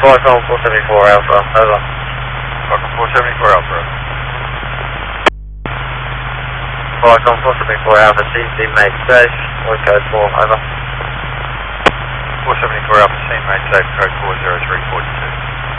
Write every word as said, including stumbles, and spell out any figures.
Falcon four seventy-four Alpha, over. Falcon four seventy-four Alpha. Falcon four seventy-four Alpha, C C mate safe, voice code four, over. four seventy-four Alpha, scene mate safe, code four zero three four.